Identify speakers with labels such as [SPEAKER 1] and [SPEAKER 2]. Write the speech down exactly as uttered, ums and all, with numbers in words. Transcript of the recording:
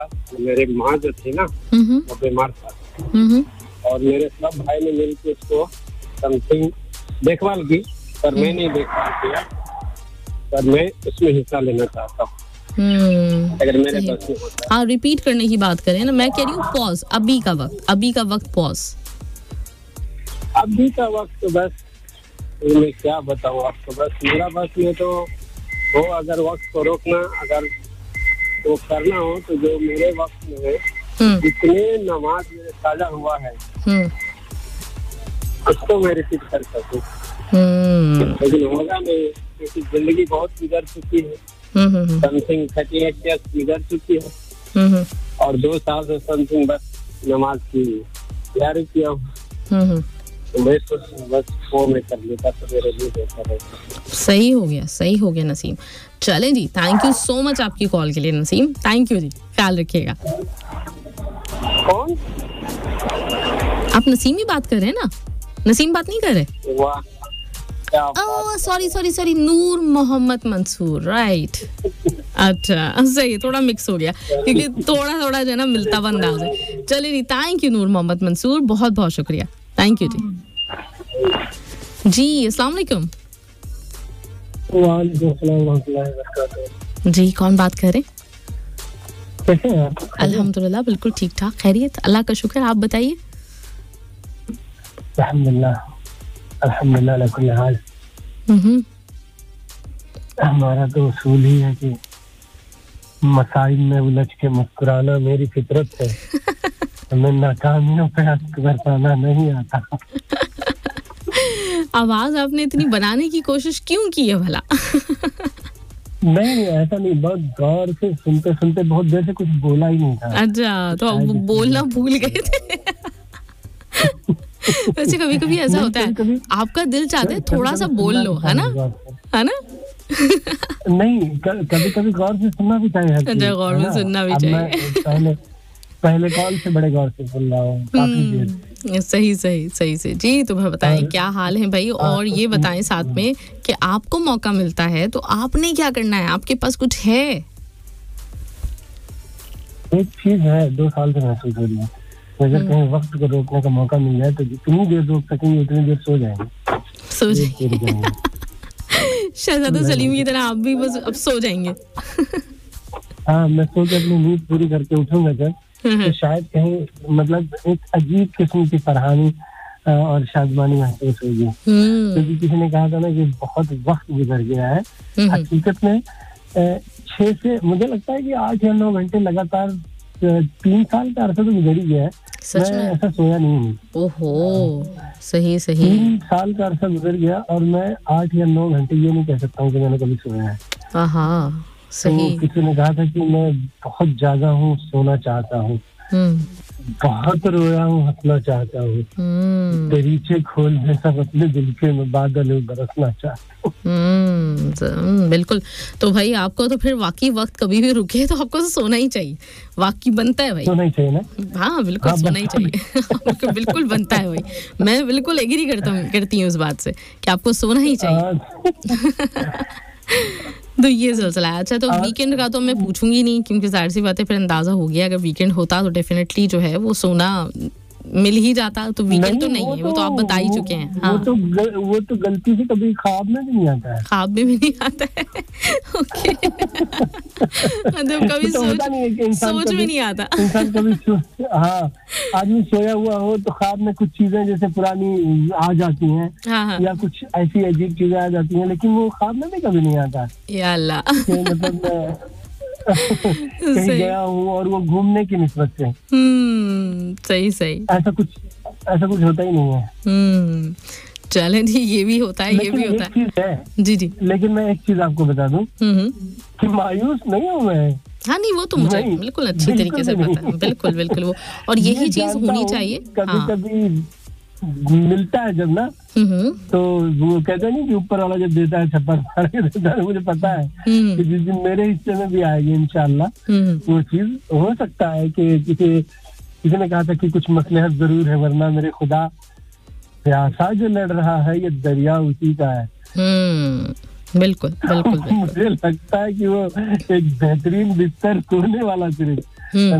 [SPEAKER 1] मेरे माँ जो थी ना वो बीमार था और मेरे सब भाई ने मिलकर उसको समथिंग देखभाल की, पर मैं नहीं देखभाल किया, पर मैं उसमें हिस्सा लेना चाहता हूँ अगर मेरे पास में होता।
[SPEAKER 2] हाँ, रिपीट करने की बात करें ना, मैं कह रही हूँ पॉज, अभी का वक्त, अभी का वक्त पॉज।
[SPEAKER 1] अभी का वक्त बस मैं क्या बताऊँ आपको, बस मेरा बस में तो वो अगर वक्त को रोकना, अगर वो करना हो तो जो मेरे वक्त में है जितने नमाज मेरे ताजा हुआ है उसको मैं रिपीट कर सकूँ, लेकिन होगा नहीं क्योंकि जिंदगी बहुत गुजर चुकी है, समथिंग थर्टी एट ईयर्स गुजर चुकी है और दो साल से समथिंग बस नमाज की तैयारी किया हूँ, तो मैं तो बस वो मैं कर लेता तो मेरे लिए बेहतर रहता।
[SPEAKER 2] सही हो गया, सही हो गया नसीम। चलें जी, थैंक यू सो मच आपकी कॉल के लिए नसीम, थैंक यू जी, ख्याल रखिएगा।
[SPEAKER 1] कौन?
[SPEAKER 2] आप नसीम ही बात कर रहे हैं ना? नसीम बात नहीं कर रहे?
[SPEAKER 1] वाह,
[SPEAKER 2] ओह सॉरी सॉरी सॉरी, नूर मोहम्मद मंसूर, राइट। अच्छा सही, थोड़ा मिक्स हो गया क्योंकि थोड़ा थोड़ा जो है ना मिलता हुआ अंदाज है। चलिए जी, थैंक यू नूर मोहम्मद मंसूर, बहुत बहुत शुक्रिया, थैंक यू जी। जी अस्सलाम वालेकुम। जी कौन बात कर रहे हैं?
[SPEAKER 1] कैसे हैं आप?
[SPEAKER 2] अल्हम्दुलिल्लाह बिल्कुल ठीक ठाक, खैरियत, अल्लाह का शुक्र, आप बताइए।
[SPEAKER 1] अल्हम्दुलिल्लाह अल्हम्दुलिल्लाह अला कुल्ली हाल। हमारा तो उसूल ही है कि मसाइल में उलझ के मुस्कुराना मेरी फितरत है, हमें नाकामियों पे हंस बरसाना नहीं आता।
[SPEAKER 2] आवाज आपने इतनी बनाने की कोशिश क्यों की है भला?
[SPEAKER 1] नहीं ऐसा नहीं, बहुत गौर से सुनते सुनते बहुत देर से कुछ बोला ही नहीं था।
[SPEAKER 2] अच्छा, तो आप बोलना भूल गए थे। वैसे कभी कभी ऐसा होता है, आपका दिल चाहता है थोड़ा सा बोल लो, है ना, है ना?
[SPEAKER 1] नहीं कभी कभी गौर से सुनना भी चाहिए।
[SPEAKER 2] अच्छा, गौर में सुनना भी चाहिए।
[SPEAKER 1] पहले पहले कॉल से बड़े गौर से सुन रहा हूँ काफी देर।
[SPEAKER 2] सही सही सही से जी। तुम्हें बताएं क्या हाल है भाई, और ये बताएं साथ में कि आपको मौका मिलता है तो आपने क्या करना है, आपके पास कुछ है?
[SPEAKER 1] एक चीज है दो साल से महसूस हो रही है, अगर कहीं वक्त को रोकने का मौका मिल जाए तो जितनी देर रोक सकेंगे उतनी देर सो जाएंगे।
[SPEAKER 2] सो जाएंगे। शहजादा सलीम की तरह आप भी बस अब सो जाएंगे।
[SPEAKER 1] हाँ, मैं सो के अपनी नींद पूरी करके उठूंगा जब, तो शायद कहीं मतलब एक अजीब किस्म की फरहानी और शादमानी महसूस होगी, क्योंकि किसी ने कहा था ना कि बहुत वक्त गुजर गया है। हकीकत में छह से मुझे लगता है कि आठ या नौ घंटे लगातार तीन साल का अर्सा तो गुजर ही गया है,
[SPEAKER 2] सच में
[SPEAKER 1] ऐसा सोया नहीं हूँ।
[SPEAKER 2] ओहो, सही सही।
[SPEAKER 1] तीन साल का अर्सा गुजर गया और मैं आठ या नौ घंटे ये नहीं कह सकता हूँ कि मैंने कभी सोया है।
[SPEAKER 2] हाँ सही।
[SPEAKER 1] तो किसी ने कहा था कि मैं बहुत जागा हूँ, सोना चाहता हूँ, बहुत रोया हूँ, हंसना चाहता हूँ, दरीचे खोलने सब अपने दिल के में बादल बरसना चाहता हूँ।
[SPEAKER 2] बिल्कुल। तो भाई आपको तो फिर वाकई वक्त कभी भी रुके तो आपको तो सोना ही चाहिए, वाकई बनता है भाई,
[SPEAKER 1] सोना ही चाहिए ना।
[SPEAKER 2] हाँ बिल्कुल, सोना ही चाहिए। बिल्कुल बनता है भाई, मैं बिल्कुल एग्री करता हूँ करती हूँ इस बात से कि आपको सोना ही चाहिए। तो ये सिलसिला है। अच्छा, तो वीकेंड का तो मैं पूछूंगी नहीं क्योंकि जाहिर सी बात है फिर अंदाजा हो गया, अगर वीकेंड होता तो डेफिनेटली जो है वो सोना मिल ही जाता, तो वीकेंड तो नहीं है, वो तो आप बता ही चुके हैं। हाँ,
[SPEAKER 1] वो तो ग, वो तो गलती से कभी ख्वाब में भी नहीं आता है,
[SPEAKER 2] ख्वाब में भी नहीं आता है। ओके, मतलब कभी सोच नहीं, सोच में नहीं आता
[SPEAKER 1] इंसान कभी। हाँ, आदमी सोया हुआ हो तो ख्वाब में कुछ चीजें जैसे पुरानी आ जाती हैं,
[SPEAKER 2] हाँ, हाँ।
[SPEAKER 1] या कुछ ऐसी अजीब चीजें आ जाती हैं, लेकिन वो ख्वाब में भी कभी नहीं आता।
[SPEAKER 2] या अल्लाह,
[SPEAKER 1] मतलब कहीं गया हूँ और वो घूमने की निस्बत से।
[SPEAKER 2] हम्म, सही सही।
[SPEAKER 1] ऐसा कुछ ऐसा कुछ होता ही नहीं है।
[SPEAKER 2] हम्म, चलें जी, ये भी होता है, ये भी होता है।
[SPEAKER 1] चीज है
[SPEAKER 2] जी जी,
[SPEAKER 1] लेकिन मैं एक चीज आपको बता दूं कि मायूस नहीं हूँ मैं।
[SPEAKER 2] हाँ नहीं, वो तो मुझे बिल्कुल अच्छी तरीके से पता है, बिल्कुल बिल्कुल। वो और यही चीज होनी चाहिए।
[SPEAKER 1] कभी कभी मिलता है जब ना, तो वो कहते नहीं कि ऊपर वाला जब देता है छप्पर फाड़ के देता है, मुझे पता है कि जिस दिन मेरे हिस्से में भी आएगी इंशाल्लाह वो चीज। हो सकता है कि किसी किसी ने कहा था कि कुछ मसलहत जरूर है, वरना मेरे खुदा प्यासा जो लड़ रहा है ये दरिया उसी का है।
[SPEAKER 2] बिल्कुल बिल्कुल।
[SPEAKER 1] मुझे लगता है कि वो एक बेहतरीन बिस्तर सोने वाला सिर्फ
[SPEAKER 2] हम्म